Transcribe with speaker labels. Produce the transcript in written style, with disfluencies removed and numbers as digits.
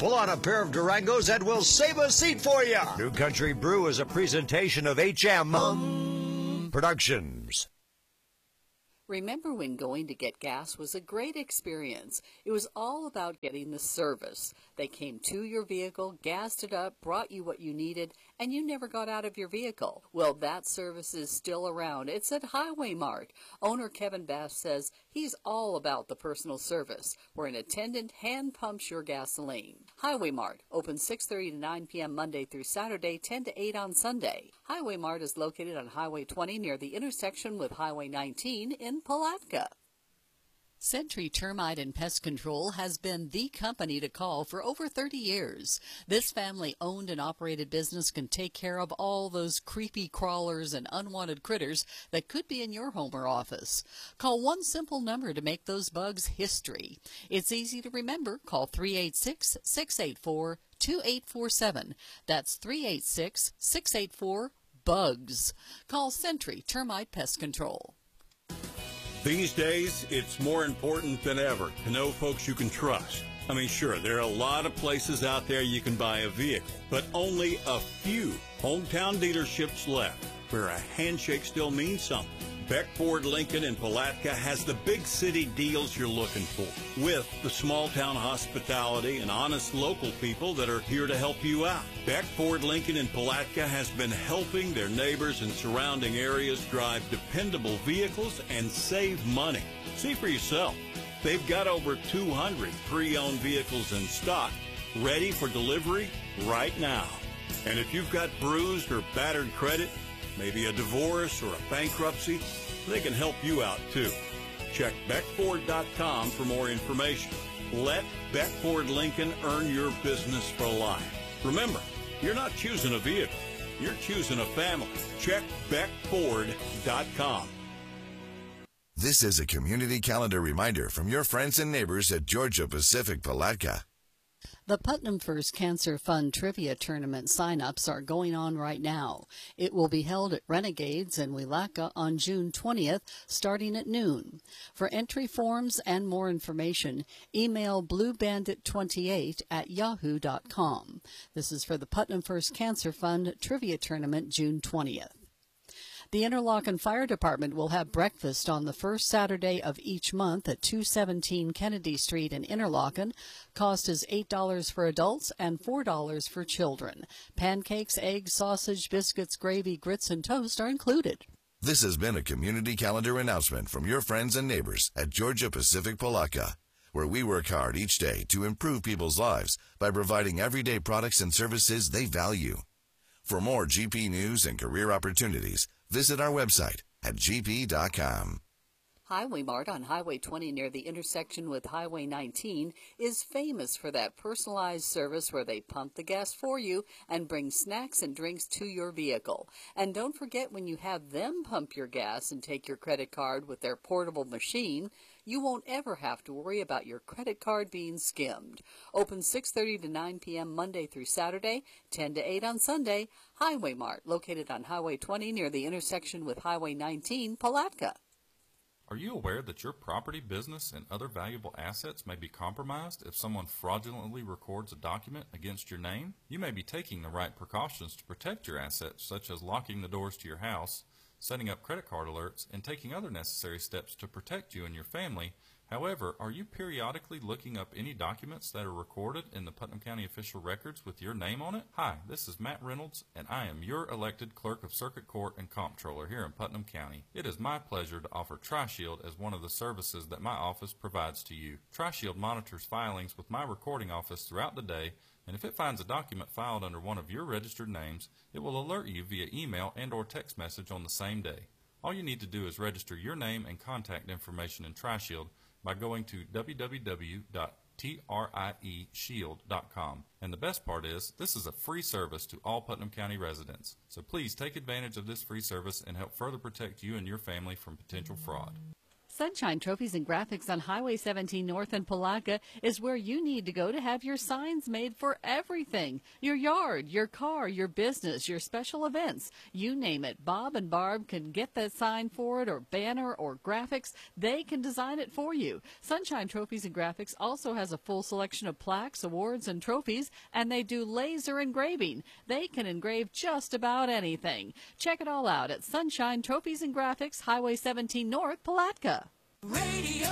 Speaker 1: Pull out a pair of Durangos and we'll save a seat for you. New Country Brew is a presentation of HM Productions.
Speaker 2: Remember when going to get gas was a great experience? It was all about getting the service. They came to your vehicle, gassed it up, brought you what you needed, and you never got out of your vehicle. Well, that service is still around. It's at Highway Mart. Owner Kevin Bass says he's all about the personal service, where an attendant hand pumps your gasoline. Highway Mart, open 6:30 to 9 p.m. Monday through Saturday, 10 to 8 on Sunday. Highway Mart is located on Highway 20 near the intersection with Highway 19 in Palatka. Century Termite and Pest Control has been the company to call for over 30 years. This family-owned and operated business can take care of all those creepy crawlers and unwanted critters that could be in your home or office. Call one simple number to make those bugs history. It's easy to remember. Call 386-684-2847. That's 386-684-BUGS. Call Century Termite Pest Control.
Speaker 3: These days, it's more important than ever to know folks you can trust. I mean, sure, there are a lot of places out there you can buy a vehicle, but only a few hometown dealerships left where a handshake still means something. Beck Ford Lincoln in Palatka has the big city deals you're looking for, with the small town hospitality and honest local people that are here to help you out. Beck Ford Lincoln in Palatka has been helping their neighbors and surrounding areas drive dependable vehicles and save money. See for yourself. They've got over 200 pre-owned vehicles in stock, ready for delivery right now. And if you've got bruised or battered credit, maybe a divorce or a bankruptcy, they can help you out too. Check BeckFord.com for more information. Let Beck Ford Lincoln earn your business for life. Remember, you're not choosing a vehicle, you're choosing a family. Check BeckFord.com.
Speaker 4: This is a community calendar reminder from your friends and neighbors at Georgia Pacific Palatka.
Speaker 2: The Putnam First Cancer Fund Trivia Tournament sign-ups are going on right now. It will be held at Renegades in Wielaka on June 20th, starting at noon. For entry forms and more information, email bluebandit28@yahoo.com. This is for the Putnam First Cancer Fund Trivia Tournament, June 20th. The Interlochen Fire Department will have breakfast on the first Saturday of each month at 217 Kennedy Street in Interlochen. Cost is $8 for adults and $4 for children. Pancakes, eggs, sausage, biscuits, gravy, grits, and toast are included.
Speaker 4: This has been a community calendar announcement from your friends and neighbors at Georgia Pacific Palatka, where we work hard each day to improve people's lives by providing everyday products and services they value. For more GP news and career opportunities, visit our website at gp.com.
Speaker 2: Highway Mart on Highway 20 near the intersection with Highway 19 is famous for that personalized service where they pump the gas for you and bring snacks and drinks to your vehicle. And don't forget, when you have them pump your gas and take your credit card with their portable machine, you won't ever have to worry about your credit card being skimmed. Open 6:30 to 9 p.m. Monday through Saturday, 10 to 8 on Sunday. Highway Mart, located on Highway 20 near the intersection with Highway 19, Palatka.
Speaker 5: Are you aware that your property, business, and other valuable assets may be compromised if someone fraudulently records a document against your name? You may be taking the right precautions to protect your assets, such as locking the doors to your house, setting up credit card alerts, and taking other necessary steps to protect you and your family. However, are you periodically looking up any documents that are recorded in the Putnam County official records with your name on it? Hi, this is Matt Reynolds, and I am your elected Clerk of Circuit Court and Comptroller here in Putnam County. It is my pleasure to offer TriShield as one of the services that my office provides to you. TriShield monitors filings with my recording office throughout the day, and if it finds a document filed under one of your registered names, it will alert you via email and/or text message on the same day. All you need to do is register your name and contact information in TriShield by going to www.trieshield.com. And the best part is, this is a free service to all Putnam County residents. So please take advantage of this free service and help further protect you and your family from potential fraud.
Speaker 2: Sunshine Trophies and Graphics on Highway 17 North in Palatka is where you need to go to have your signs made for everything. Your yard, your car, your business, your special events. You name it. Bob and Barb can get that sign for it, or banner or graphics. They can design it for you. Sunshine Trophies and Graphics also has a full selection of plaques, awards, and trophies, and they do laser engraving. They can engrave just about anything. Check it all out at Sunshine Trophies and Graphics, Highway 17 North, Palatka.
Speaker 6: Radio